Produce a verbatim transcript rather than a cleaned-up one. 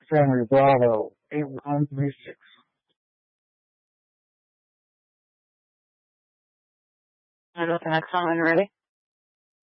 Family Bravo, eight one three six. I go to the next one when you're ready.